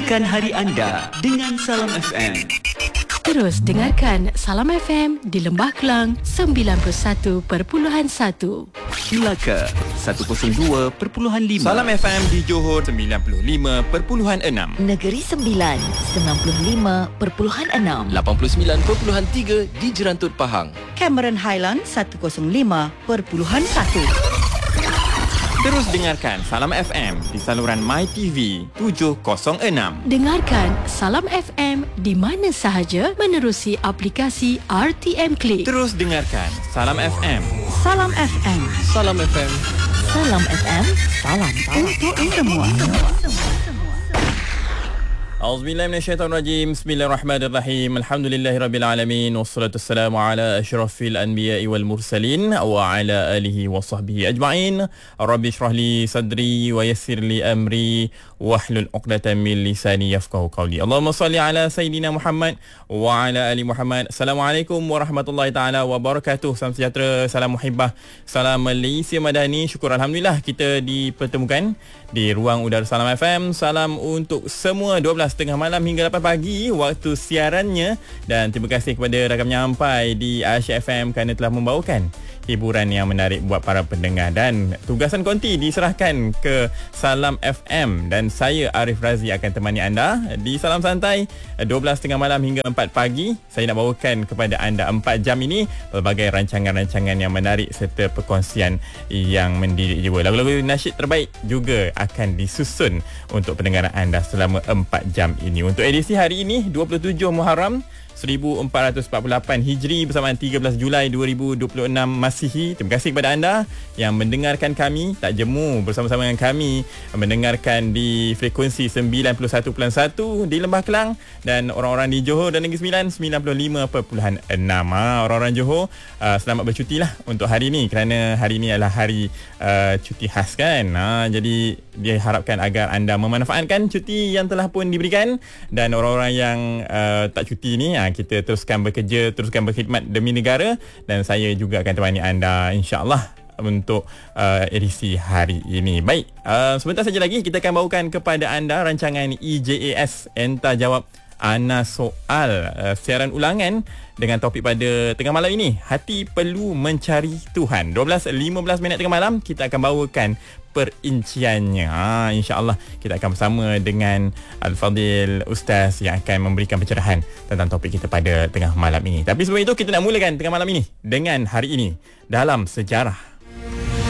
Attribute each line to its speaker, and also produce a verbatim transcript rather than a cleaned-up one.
Speaker 1: Mulakan hari anda dengan Salam F M.
Speaker 2: Terus dengarkan Salam F M di Lembah Kelang sembilan puluh satu perpuluhan satu.
Speaker 1: Melaka seratus dua perpuluhan lima.
Speaker 3: Salam F M di Johor sembilan puluh lima perpuluhan enam.
Speaker 4: Negeri Sembilan sembilan puluh lima perpuluhan enam.
Speaker 5: lapan puluh sembilan perpuluhan tiga di Jerantut Pahang.
Speaker 6: Cameron Highland seratus lima perpuluhan satu.
Speaker 3: Terus dengarkan Salam F M di saluran MyTV tujuh kosong enam.
Speaker 2: Dengarkan Salam F M di mana sahaja menerusi aplikasi R T M Click.
Speaker 3: Terus dengarkan Salam F M.
Speaker 6: Salam F M.
Speaker 5: Salam F M.
Speaker 4: Salam F M. Salam
Speaker 6: Untuk semua.
Speaker 3: Auzubillahi minasyaitonirrajim. Bismillahirrahmanirrahim. Alhamdulillahirabbil alamin wassalatu wassalamu ala asyrafil anbiya'i wal mursalin wa ala alihi wa sahbihi ajma'in. Rabbi shrah li sadri wa yassir li amri wahlul 'uqdatam min lisani yafqahu qawli. Allahumma shalli ala sayidina Muhammad wa ala ali Muhammad. Assalamualaikum warahmatullahi taala wabarakatuh. Salam sejahtera, salam muhibbah, salam Malaysia Madani. Syukur alhamdulillah kita dipertemukan di ruang udara Salam F M. Salam untuk semua dua belas tengah malam hingga lapan pagi waktu siarannya, dan terima kasih kepada rakam nyampai di Asia F M kerana telah membawakan hiburan yang menarik buat para pendengar, dan tugasan konti diserahkan ke Salam F M dan saya Arif Razi akan temani anda di Salam Santai dua belas tengah malam hingga empat pagi. Saya nak bawakan kepada anda empat jam ini pelbagai rancangan-rancangan yang menarik serta perkongsian yang mendidik jiwa. Lagu-lagu nasyid terbaik juga akan disusun untuk pendengaran anda selama empat jam ini. Untuk edisi hari ini dua puluh tujuh Muharram seribu empat ratus empat puluh lapan Hijri bersamaan tiga belas Julai dua ribu dua puluh enam Masihi. Terima kasih kepada anda yang mendengarkan kami, tak jemu bersama-sama dengan kami mendengarkan di frekuensi sembilan puluh satu perpuluhan satu di Lembah Kelang, dan orang-orang di Johor dan Negeri Sembilan sembilan puluh lima perpuluhan enam. Ha, orang-orang Johor uh, selamat bercuti lah untuk hari ini kerana hari ini adalah hari uh, cuti khas kan. Ha, jadi diharapkan agar anda memanfaatkan cuti yang telah pun diberikan, dan orang-orang yang uh, tak cuti ni uh, kita teruskan bekerja, teruskan berkhidmat demi negara, dan saya juga akan temani anda insya-Allah untuk uh, edisi hari ini. Baik, uh, sebentar saja lagi kita akan bawakan kepada anda rancangan E J A S Entah Jawab Ana Soal, uh, siaran ulangan dengan topik pada tengah malam ini, hati perlu mencari Tuhan. dua belas lima belas minit tengah malam kita akan bawakan perinciannya. Ha, InsyaAllah kita akan bersama dengan Al-Fadil Ustaz yang akan memberikan pencerahan tentang topik kita pada tengah malam ini. Tapi sebelum itu kita nak mulakan tengah malam ini dengan hari ini dalam sejarah.